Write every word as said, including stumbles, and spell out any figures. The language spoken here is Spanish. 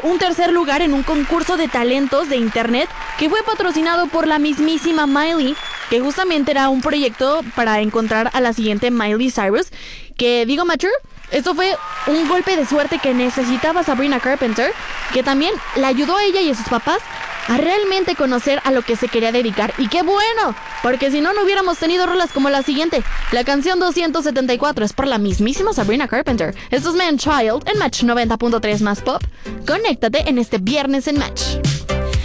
un tercer lugar en un concurso de talentos de internet que fue patrocinado por la mismísima Miley, que justamente era un proyecto para encontrar a la siguiente Miley Cyrus, que digo mature, esto fue un golpe de suerte que necesitaba Sabrina Carpenter, que también la ayudó a ella y a sus papás a realmente conocer a lo que se quería dedicar. Y qué bueno, porque si no, no hubiéramos tenido rolas como la siguiente. La canción doscientos setenta y cuatro es por la mismísima Sabrina Carpenter. Esto es Man Child en Match noventa punto tres más pop. Conéctate en este viernes en Match.